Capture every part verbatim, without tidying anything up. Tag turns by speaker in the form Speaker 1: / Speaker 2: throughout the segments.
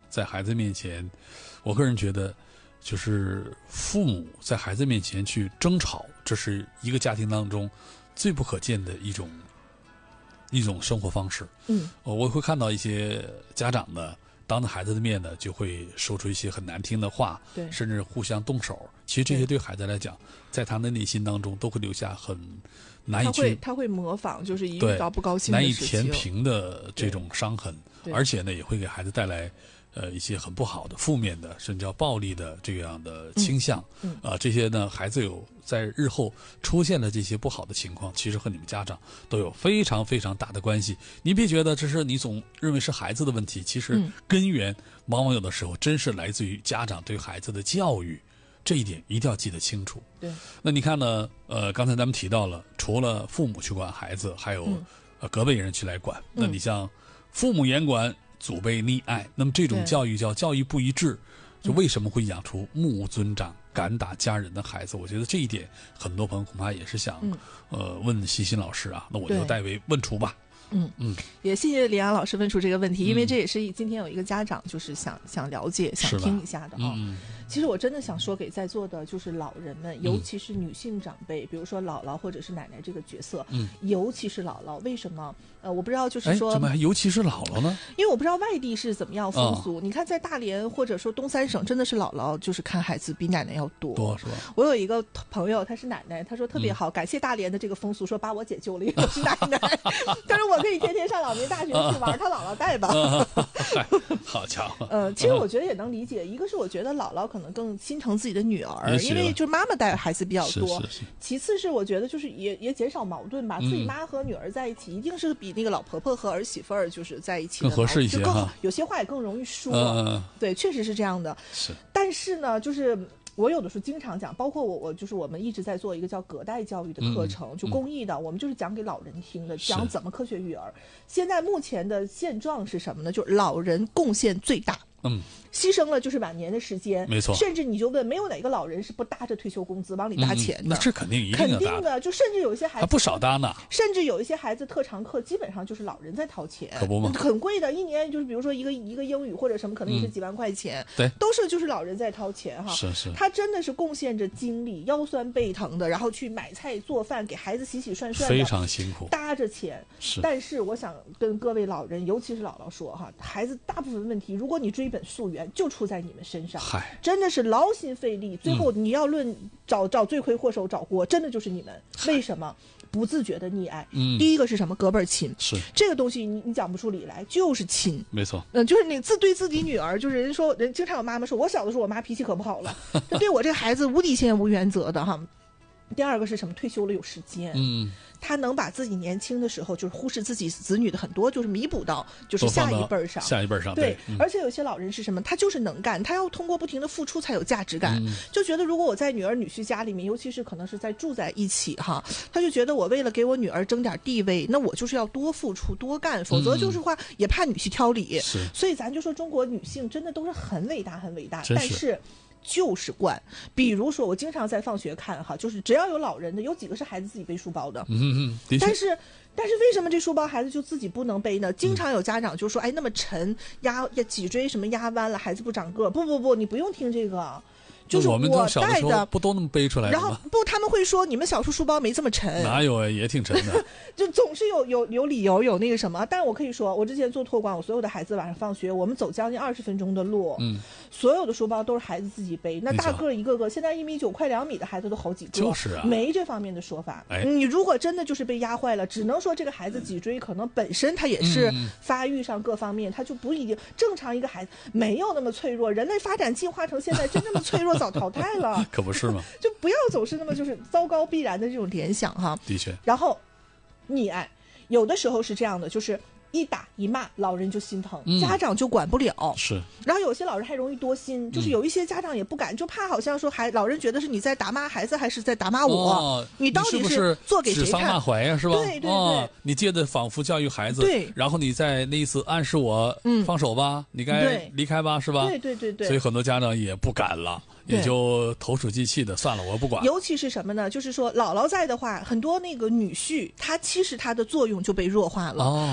Speaker 1: 在孩子面前，我个人觉得，就是父母在孩子面前去争吵，这是一个家庭当中最不可见的一种一种生活方式。
Speaker 2: 嗯，
Speaker 1: 我会看到一些家长呢，当着孩子的面呢，就会说出一些很难听的话，
Speaker 2: 对，
Speaker 1: 甚至互相动手。其实这些对孩子来讲，在他的内心当中都会留下很难以去，
Speaker 2: 他会他会模仿，就是一遇到不高兴的
Speaker 1: 难以
Speaker 2: 事情，
Speaker 1: 填平的这种伤痕，
Speaker 2: 对
Speaker 1: 而且呢，也会给孩子带来呃一些很不好的、负面的，甚至叫暴力的这样的倾向。
Speaker 2: 嗯
Speaker 1: 啊、呃，这些呢，孩子有在日后出现的这些不好的情况，其实和你们家长都有非常非常大的关系。你别觉得这是你总认为是孩子的问题，其实根源往往有的时候真是来自于家长对孩子的教育。这一点一定要记得清楚。
Speaker 2: 对，
Speaker 1: 那你看呢？呃，刚才咱们提到了，除了父母去管孩子，还有、
Speaker 2: 嗯、
Speaker 1: 呃隔辈人去来管。那你像父母严管，祖辈溺爱，那么这种教育叫教育不一致，就为什么会养出目无尊长、敢打家人的孩子？我觉得这一点，很多朋友恐怕也是想、嗯、呃问西辛老师啊。那我就代为问出吧。
Speaker 2: 嗯嗯，也谢谢李阳老师问出这个问题，因为这也是今天有一个家长就是想想了解、想听一下的啊。
Speaker 1: 嗯，
Speaker 2: 其实我真的想说给在座的就是老人们，尤其是女性长辈，嗯、比如说姥姥或者是奶奶这个角色，
Speaker 1: 嗯，
Speaker 2: 尤其是姥姥，为什么？呃，我不知道，就是说，
Speaker 1: 哎，怎么还尤其是姥姥呢？
Speaker 2: 因为我不知道外地是怎么样风俗。
Speaker 1: 哦、
Speaker 2: 你看，在大连或者说东三省，真的是姥姥就是看孩子比奶奶要多，
Speaker 1: 多是吧？
Speaker 2: 我有一个朋友，她是奶奶，她说特别好，嗯、感谢大连的这个风俗，说把我姐救了，因为我是奶奶，她说我可以天天上老年大学去玩，她姥姥带吧。
Speaker 1: 好家伙！
Speaker 2: 呃，其实我觉得也能理解，一个是我觉得姥姥可能更心疼自己的女儿，因为就是妈妈带孩子比较多；
Speaker 1: 是是是
Speaker 2: 其次是我觉得就是也也减少矛盾吧，自己妈和女儿在一起，一定是比那个老婆婆和儿媳妇儿就是在一起的
Speaker 1: 更合适一些
Speaker 2: 哈，有些话也更容易说。
Speaker 1: 嗯、
Speaker 2: 对，确实是这样的。
Speaker 1: 是，
Speaker 2: 但是呢，就是我有的时候经常讲，包括我，我就是我们一直在做一个叫隔代教育的课程，
Speaker 1: 嗯、
Speaker 2: 就公益的、嗯，我们就是讲给老人听的，讲怎么科学育儿。现在目前的现状是什么呢？就是老人贡献最大。
Speaker 1: 嗯，
Speaker 2: 牺牲了就是晚年的时间，
Speaker 1: 没错。
Speaker 2: 甚至你就问，没有哪个老人是不搭着退休工资往里搭钱的？
Speaker 1: 嗯、那是肯定一定
Speaker 2: 的，肯定的。就甚至有一些孩子
Speaker 1: 还不少搭呢，
Speaker 2: 甚至有一些孩子特长课基本上就是老人在掏钱，
Speaker 1: 可不吗？
Speaker 2: 很贵的，一年就是比如说一个一个英语或者什么，可能也是几万块钱，
Speaker 1: 嗯、对，
Speaker 2: 都是就是老人在掏钱哈。
Speaker 1: 是是，
Speaker 2: 他真的是贡献着精力，腰酸背疼的，然后去买菜做饭，给孩子洗洗涮涮的，
Speaker 1: 非常辛苦，
Speaker 2: 搭着钱。
Speaker 1: 是，
Speaker 2: 但是我想跟各位老人，尤其是姥姥说哈，孩子大部分问题，如果你追本溯源，就出在你们身上，
Speaker 1: 嗨，
Speaker 2: 真的是劳心费力，最后你要论找、嗯、找罪魁祸首找锅，真的就是你们。为什么？不自觉的溺爱。
Speaker 1: 嗯，
Speaker 2: 第一个是什么？隔辈亲，
Speaker 1: 是
Speaker 2: 这个东西你你讲不出理来，就是亲，
Speaker 1: 没错。
Speaker 2: 嗯、呃，就是你自对自己女儿，就是人说人经常有妈妈说，我小的时候我妈脾气可不好了，就对我这个孩子无底线无原则的哈。第二个是什么？退休了有时间，
Speaker 1: 嗯，
Speaker 2: 他能把自己年轻的时候就是忽视自己子女的很多，就是弥补到就是下一辈上，
Speaker 1: 下一辈上。
Speaker 2: 对，
Speaker 1: 对嗯、
Speaker 2: 而且有些老人是什么？他就是能干，他要通过不停的付出才有价值感，嗯、就觉得如果我在女儿女婿家里面，尤其是可能是在住在一起哈，他就觉得我为了给我女儿争点地位，那我就是要多付出多干，否则就是话、嗯、也怕女婿挑理。
Speaker 1: 是，
Speaker 2: 所以咱就说中国女性真的都是很伟大很伟大，
Speaker 1: 但
Speaker 2: 是。就是惯，比如说我经常在放学看哈，就是只要有老人的，有几个是孩子自己背书包的，
Speaker 1: 嗯嗯，
Speaker 2: 但是但是为什么这书包孩子就自己不能背呢？经常有家长就说，哎，那么沉，压压脊椎什么压弯了，孩子不长个，不不不，你不用听这个。就是我带的
Speaker 1: 不都那么背出来的吗？
Speaker 2: 然后不，他们会说你们小时候书包没这么沉。
Speaker 1: 哪有啊，也挺沉的。
Speaker 2: 就总是有有有理由，有那个什么。但是我可以说，我之前做托管，我所有的孩子晚上放学，我们走将近二十分钟的路，
Speaker 1: 嗯，
Speaker 2: 所有的书包都是孩子自己背。那大个一个个，现在一米九快两米的孩子都好几个，
Speaker 1: 就是啊，
Speaker 2: 没这方面的说法。
Speaker 1: 哎，
Speaker 2: 你如果真的就是被压坏了，只能说这个孩子脊椎可能本身他也是发育上各方面，他就不一定正常。一个孩子没有那么脆弱，人类发展进化成现在真这么脆弱，早淘汰了。
Speaker 1: 可不是吗？
Speaker 2: 就不要总是那么就是糟糕必然的这种联想哈。
Speaker 1: 的确。
Speaker 2: 然后，溺爱有的时候是这样的，就是一打一骂，老人就心疼，
Speaker 1: 嗯、
Speaker 2: 家长就管不了。
Speaker 1: 是。
Speaker 2: 然后有些老人还容易多心，就是有一些家长也不敢，嗯、就怕好像说还老人觉得是你在打骂孩子，还是在打骂我？
Speaker 1: 哦、
Speaker 2: 你到底
Speaker 1: 是
Speaker 2: 做给谁看？
Speaker 1: 指桑骂槐呀，是吧？
Speaker 2: 对对对。
Speaker 1: 哦、你借着仿佛教育孩子，
Speaker 2: 对。
Speaker 1: 然后你在那一次暗示我，嗯，放手吧，你该离开吧，是吧？
Speaker 2: 对对对对。
Speaker 1: 所以很多家长也不敢了。也就投鼠忌器的，算了，我不管。
Speaker 2: 尤其是什么呢？就是说姥姥在的话，很多那个女婿，他其实他的作用就被弱化了，
Speaker 1: 哦、
Speaker 2: 而且很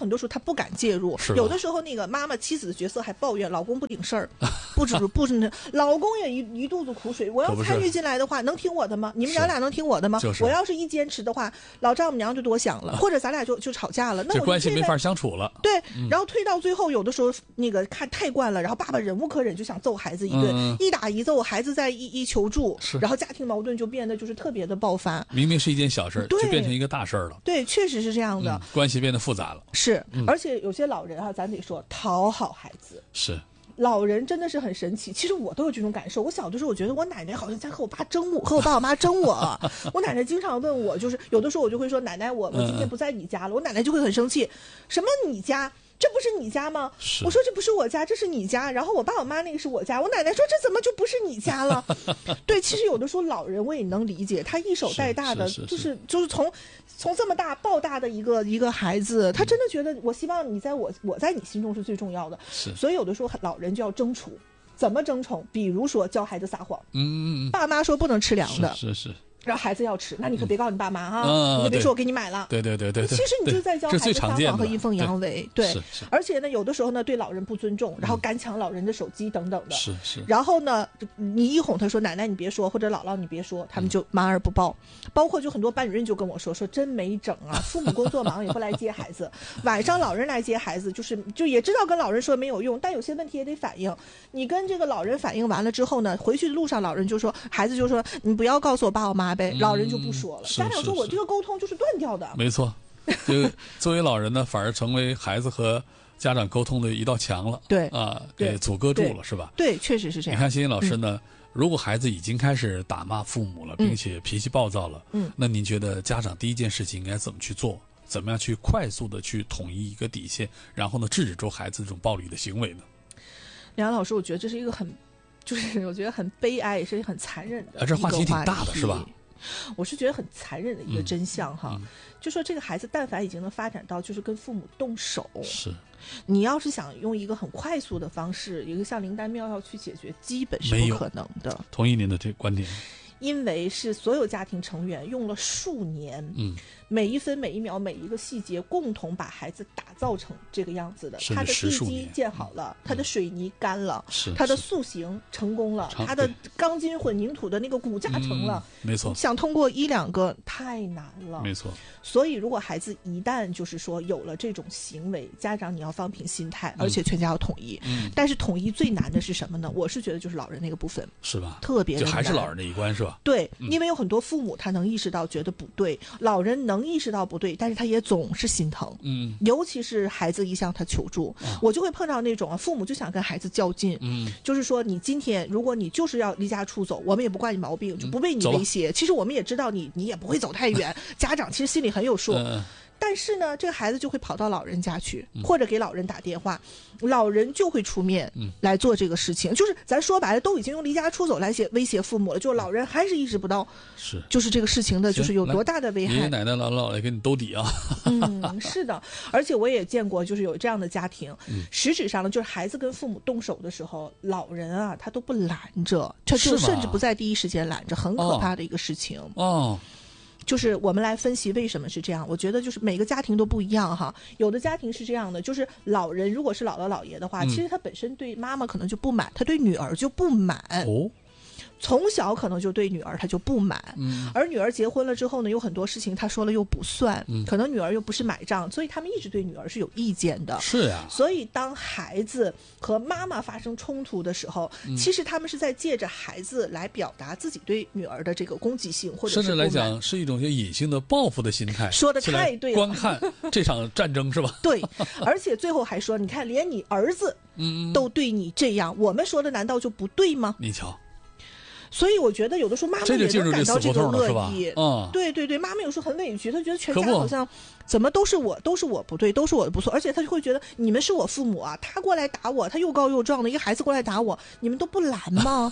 Speaker 2: 很多时候他不敢介入，有的时候那个妈妈妻子的角色还抱怨老公不顶事儿，不止不是老公也一一肚子苦水，我要参与进来的话能听我的吗？你们娘俩能听我的吗？
Speaker 1: 就是、
Speaker 2: 我要是一坚持的话，老丈母娘就多想了，或者咱俩就就吵架了，那我
Speaker 1: 这关系没法相处了。
Speaker 2: 对、嗯，然后推到最后，有的时候那个看太惯了，然后爸爸忍无可忍就想揍孩子一顿，嗯、一打一揍，孩子再一一求助，然后家庭矛盾就变得就是特别的爆发。
Speaker 1: 明明是一件小事，就变成一个大事了。
Speaker 2: 对，确实是这样的、嗯，
Speaker 1: 关系变得复杂了。
Speaker 2: 是、嗯，而且有些老人啊，咱得说讨好孩子。
Speaker 1: 是。
Speaker 2: 老人真的是很神奇，其实我都有这种感受。我小的时候，我觉得我奶奶好像在和我爸争我，和我爸我妈争我。我奶奶经常问我，就是有的时候我就会说：“奶奶，我我今天不在你家了。嗯”我奶奶就会很生气：“什么你家？这不是你家吗？”我说：“这不是我家，这是你家。”然后我爸我妈那个是我家。我奶奶说：“这怎么就不是你家了？”对，其实有的时候老人我也能理解，他一手带大的，
Speaker 1: 是是是是
Speaker 2: 就是就是从从这么大抱大的一个一个孩子，他真的觉得我希望你在我我在你心中是最重要的。
Speaker 1: 是，
Speaker 2: 所以有的时候老人就要争宠。怎么争宠？比如说教孩子撒谎，
Speaker 1: 嗯，
Speaker 2: 爸妈说不能吃凉的，
Speaker 1: 是 是, 是。
Speaker 2: 然后孩子要吃，那你可别告诉你爸妈哈，
Speaker 1: 嗯、
Speaker 2: 你可别说我给你买了。
Speaker 1: 对对对对对，
Speaker 2: 其实你就在教孩子撒谎和阴奉阳违。对，
Speaker 1: 是是
Speaker 2: 而且呢，有的时候呢，对老人不尊重，然后敢抢老人的手机等等的。
Speaker 1: 是是。
Speaker 2: 然后呢，你一哄他说奶奶你别说，或者姥姥你别说，他们就瞒而不报。嗯、包括就很多班主任就跟我说说真没整啊，父母工作忙也不来接孩子，晚上老人来接孩子，就是就也知道跟老人说没有用，但有些问题也得反映。你跟这个老人反映完了之后呢，回去的路上老人就说，孩子就说你不要告诉我爸我妈呗，嗯、老人就不说了。家长说我这个沟通就是断掉的。
Speaker 1: 没错，就作为老人呢，反而成为孩子和家长沟通的一道墙了。
Speaker 2: 对
Speaker 1: 啊，给阻隔住了，是吧？
Speaker 2: 对，确实是这样。
Speaker 1: 你看欣欣老师呢、嗯，如果孩子已经开始打骂父母了，并且脾气暴躁了，嗯，那您觉得家长第一件事情应该怎么去做？怎么样去快速的去统一一个底线，然后呢，制止住孩子这种暴力的行为呢？
Speaker 2: 梁老师，我觉得这是一个很，就是我觉得很悲哀，也是很残忍的。
Speaker 1: 啊，这话题挺大的，是吧？
Speaker 2: 我是觉得很残忍的一个真相哈、嗯嗯，就说这个孩子但凡已经能发展到就是跟父母动手，
Speaker 1: 是，
Speaker 2: 你要是想用一个很快速的方式，一个像灵丹妙药去解决，基本是不可能的。
Speaker 1: 同意您的这个观点。
Speaker 2: 因为是所有家庭成员用了数年，嗯，每一分每一秒每一个细节共同把孩子打造成这个样子的。他的地基建好了，嗯、他的水泥干了，他的塑形成功了，他的钢筋混凝土的那个骨架成了，
Speaker 1: 嗯、没错。
Speaker 2: 想通过一两个太难了，
Speaker 1: 没错。
Speaker 2: 所以如果孩子一旦就是说有了这种行为，家长你要放平心态，而且全家要统一。嗯。但是统一最难的是什么呢？我是觉得就是老人那个部分，
Speaker 1: 是吧？
Speaker 2: 特别的难，
Speaker 1: 就还是老人那一关是吧？
Speaker 2: 对，因为有很多父母他能意识到觉得不对，老人能意识到不对，但是他也总是心疼。嗯，尤其是孩子一向他求助，啊、我就会碰到那种啊，父母就想跟孩子较劲。嗯，就是说你今天如果你就是要离家出走，我们也不惯你毛病，就不被你威胁。其实我们也知道你你也不会走太远，家长其实心里很有数。嗯，但是呢，这个孩子就会跑到老人家去，或者给老人打电话，嗯、老人就会出面来做这个事情。嗯、就是咱说白了，都已经用离家出走来威胁父母了，就老人还是意识不到，是就是这个事情的，就是有多大的危害。
Speaker 1: 爷爷奶奶、姥姥姥爷给你兜底啊！
Speaker 2: 嗯，是的，而且我也见过，就是有这样的家庭，嗯、实质上呢，就是孩子跟父母动手的时候，老人啊他都不拦着，他就甚至不在第一时间拦着，很可怕的一个事情。
Speaker 1: 哦。哦
Speaker 2: 就是我们来分析为什么是这样，我觉得就是每个家庭都不一样哈。有的家庭是这样的，就是老人如果是姥姥姥爷的话，嗯、其实他本身对妈妈可能就不满，他对女儿就不满。哦。从小可能就对女儿他就不满，嗯、而女儿结婚了之后呢，有很多事情他说了又不算，嗯、可能女儿又不是买账，所以他们一直对女儿是有意见的。
Speaker 1: 是呀、啊。
Speaker 2: 所以当孩子和妈妈发生冲突的时候，嗯、其实他们是在借着孩子来表达自己对女儿的这个攻击性，或者是
Speaker 1: 甚至来讲是一种些隐性的报复的心态。
Speaker 2: 说的太对了。
Speaker 1: 观看这场战争是吧？
Speaker 2: 对，而且最后还说，你看连你儿子都对你这样，嗯、我们说的难道就不对吗？
Speaker 1: 你瞧。
Speaker 2: 所以我觉得有的时候妈妈也能感到这个恶意，
Speaker 1: 嗯，
Speaker 2: 对对对，妈妈有时候很委屈，她觉得全家好像怎么都是我，都是我不对，都是我的不错，而且她就会觉得你们是我父母啊，他过来打我，他又高又壮的一个孩子过来打我，你们都不拦吗？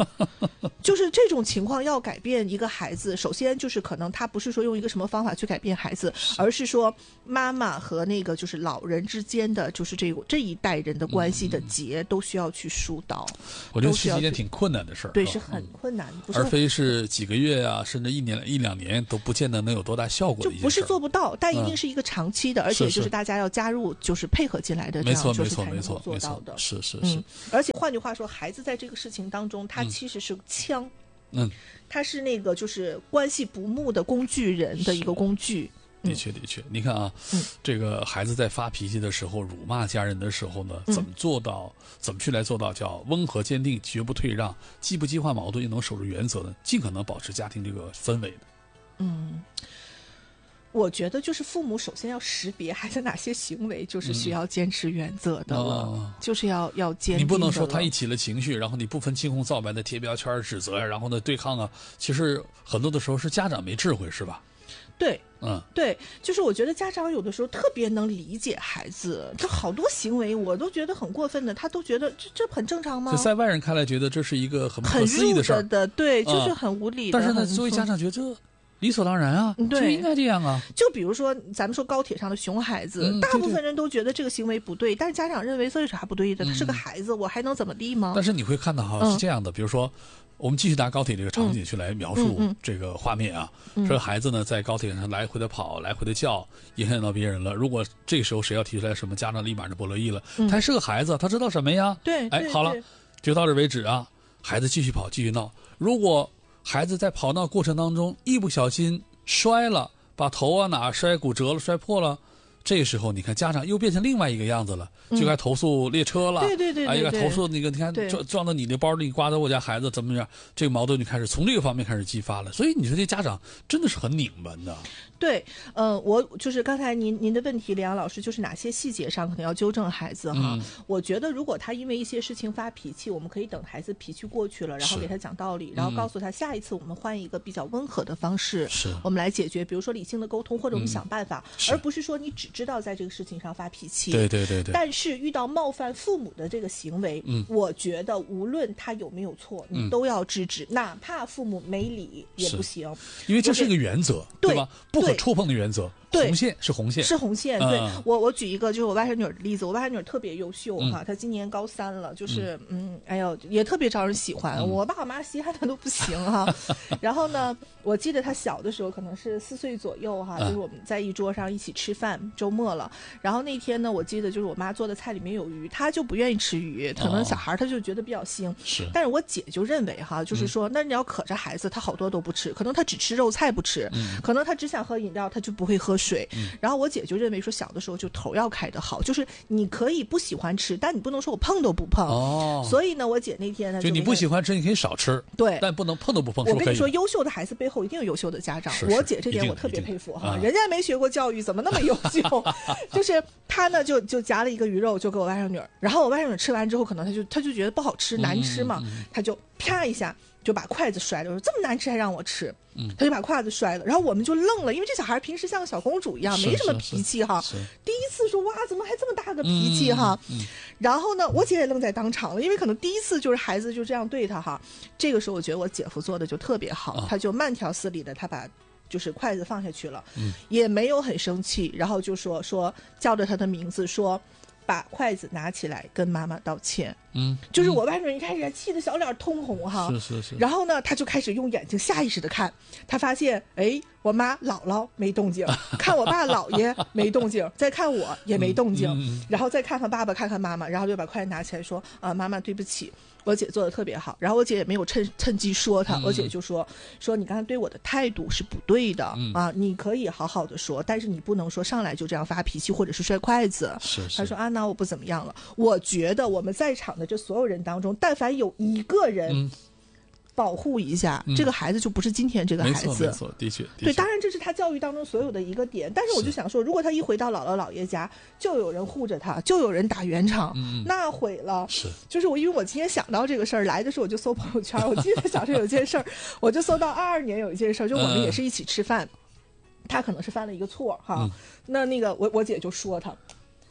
Speaker 2: 就是这种情况要改变一个孩子，首先就是可能他不是说用一个什么方法去改变孩子，而是说妈妈和那个就是老人之间的就是这这一代人的关系的结都需要去疏导。
Speaker 1: 我觉得是一件挺困难的事儿，
Speaker 2: 对，是很困难，不是
Speaker 1: 而非是几个月啊，甚至一年一两年都不见得能有多大效果的一件事。
Speaker 2: 就不是做不到，但一定是一个长期的，而且就是大家要加入，就是配合进来的，这样就是才能够做到的。
Speaker 1: 是是是、嗯。
Speaker 2: 而且换句话说，孩子在这个事情当中，他其实是枪，
Speaker 1: 嗯，
Speaker 2: 他是那个就是关系不睦的工具人的一个工具。
Speaker 1: 的确的确，你看啊、嗯，这个孩子在发脾气的时候、辱骂家人的时候呢，怎么做到、嗯、怎么去来做到叫温和坚定、绝不退让，既不激化矛盾，又能守住原则呢？尽可能保持家庭这个氛围的。
Speaker 2: 嗯，我觉得就是父母首先要识别孩子哪些行为就是需要坚持原则的了，嗯哦、就是要要坚定的了。
Speaker 1: 你不能说他一起了情绪，然后你不分青红皂白的贴标签、指责呀，然后呢对抗啊。其实很多的时候是家长没智慧，是吧？
Speaker 2: 对，
Speaker 1: 嗯，
Speaker 2: 对，就是我觉得家长有的时候特别能理解孩子，就好多行为我都觉得很过分的，他都觉得这这很正常吗？
Speaker 1: 就在外人看来，觉得这是一个很不可思议的事儿
Speaker 2: 的，对，就是很无理的。
Speaker 1: 嗯、但是呢，作为家长觉得这理所当然啊，就应该这样啊。
Speaker 2: 就比如说咱们说高铁上的熊孩子、嗯，大部分人都觉得这个行为不对，但是家长认为这有啥不对的？他是个孩子，我还能怎么地吗？
Speaker 1: 但是你会看到哈、嗯、是这样的，比如说。我们继续拿高铁这个场景去来描述这个画面啊，
Speaker 2: 嗯嗯嗯、
Speaker 1: 说孩子呢在高铁上来回的跑，来回的叫，影响到别人了。如果这个时候谁要提出来什么，家长立马就不乐意了。嗯、他还是个孩子，他知道什么呀？
Speaker 2: 对，
Speaker 1: 哎，好了，就到这为止啊。孩子继续跑，继续闹。如果孩子在跑闹过程当中一不小心摔了，把头啊哪摔骨折了、摔破了。这个时候，你看家长又变成另外一个样子了，就该投诉列车了，
Speaker 2: 嗯、对对对对，
Speaker 1: 又该投诉那个，你看撞撞到你的包里，刮到我家孩子怎么样？这个矛盾就开始从这个方面开始激发了。所以你说这家长真的是很拧巴的。
Speaker 2: 对，呃，我就是刚才您您的问题，李阳老师，就是哪些细节上可能要纠正孩子哈？嗯、我觉得如果他因为一些事情发脾气，我们可以等孩子脾气过去了，然后给他讲道理，然后告诉他下一次我们换一个比较温和的方式，
Speaker 1: 是
Speaker 2: 我们来解决，比如说理性的沟通，或者我们想办法，嗯、而不是说你只知道在这个事情上发脾气。
Speaker 1: 对对对对。
Speaker 2: 但是遇到冒犯父母的这个行为，嗯，我觉得无论他有没有错，你都要制止，嗯、哪怕父母没理也不行，
Speaker 1: 因为这是一个原则，对吧？不可触碰的原则。红线是红线，
Speaker 2: 是红线。对、嗯、我，我举一个就是我外甥女的例子。我外甥女特别优秀哈、嗯，她今年高三了，就是嗯，嗯哎呦，也特别招人喜欢。嗯、我爸我妈稀罕她都不行哈。然后呢，我记得她小的时候可能是四岁左右哈，就是我们在一桌上一起吃饭，周末了。然后那天呢，我记得就是我妈做的菜里面有鱼，她就不愿意吃鱼，可能小孩她就觉得比较腥。
Speaker 1: 是、哦，
Speaker 2: 但是我姐就认为哈，就是说，嗯、那你要可着孩子，他好多都不吃，可能他只吃肉菜不吃，嗯、可能他只想喝饮料，他就不会喝水。嗯、然后我姐就认为说，小的时候就头要开得好，就是你可以不喜欢吃，但你不能说我碰都不碰。
Speaker 1: 哦，
Speaker 2: 所以呢，我姐那天呢，
Speaker 1: 就你不喜欢吃，你可以少吃，
Speaker 2: 对，
Speaker 1: 但不能碰都不碰。
Speaker 2: 我跟你说，优秀的孩子背后一定有优秀的家长。
Speaker 1: 是
Speaker 2: 是我姐这点我特别佩服哈，人家没学过教育，怎么那么优秀？就是她呢，就就夹了一个鱼肉，就给我外甥女儿，然后我外甥女吃完之后，可能她就她就觉得不好吃，难吃嘛，
Speaker 1: 嗯、
Speaker 2: 她就啪一下。就把筷子摔了，说这么难吃还让我吃，嗯，他就把筷子摔了，然后我们就愣了，因为这小孩平时像个小公主一样，没什么脾气哈，第一次说哇，怎么还这么大个脾气哈、
Speaker 1: 嗯嗯？
Speaker 2: 然后呢，我姐也愣在当场了，因为可能第一次就是孩子就这样对他哈。这个时候我觉得我姐夫做的就特别好，啊、他就慢条斯理的，他把就是筷子放下去了，嗯，也没有很生气，然后就说说叫着他的名字说。把筷子拿起来跟妈妈道歉，
Speaker 1: 嗯，
Speaker 2: 就是我外甥一开始还气得小脸通红哈，
Speaker 1: 是是是，
Speaker 2: 然后呢，他就开始用眼睛下意识的看，他发现，哎，我妈姥姥没动静，看我爸姥爷没动静，再看我也没动静，
Speaker 1: 嗯嗯、
Speaker 2: 然后再看看爸爸，看看妈妈，然后就把筷子拿起来说，啊，妈妈对不起。我姐做的特别好，然后我姐也没有趁趁机说她、嗯，我姐就说说你刚才对我的态度是不对的、嗯、啊，你可以好好的说，但是你不能说上来就这样发脾气或者是摔筷子。
Speaker 1: 是是，
Speaker 2: 她说啊，那我不怎么样了。我觉得我们在场的这所有人当中，但凡有一个人。嗯保护一下、嗯、这个孩子就不是今天这个孩子，
Speaker 1: 没错没错，的确，
Speaker 2: 对，当然这是他教育当中所有的一个点。但是我就想说，如果他一回到姥姥姥爷家，就有人护着他，就有人打圆场，
Speaker 1: 嗯、
Speaker 2: 那毁了。
Speaker 1: 是，
Speaker 2: 就是我，因为我今天想到这个事儿来的时候，我就搜朋友圈，我记得小时候有件事儿，我就搜到二二年有一件事儿，就我们也是一起吃饭，嗯、他可能是犯了一个错哈、嗯，那那个我我姐就说他。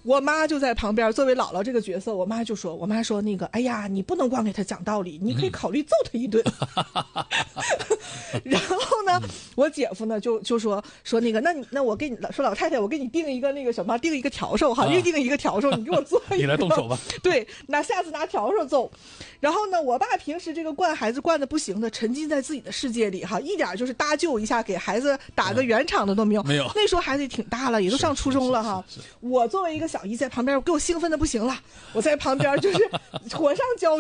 Speaker 2: 我妈就在旁边，作为姥姥这个角色，我妈就说，我妈说那个，哎呀，你不能光给他讲道理，你可以考虑揍他一顿。然后呢，我姐夫呢就就说说那个，那你那我给你说老太太，我给你定一个那个什么，定一个笤帚哈，预定一个笤帚，你给我做一个。
Speaker 1: 你来动手吧。
Speaker 2: 对，那下次拿笤帚揍。然后呢，我爸平时这个惯孩子惯的不行的，沉浸在自己的世界里哈，一点就是搭救一下，给孩子打个圆场的都没有。
Speaker 1: 没有。
Speaker 2: 那时候孩子也挺大了，也都上初中了哈。我作为一个小姨在旁边，给我兴奋的不行了，我在旁边就是火上浇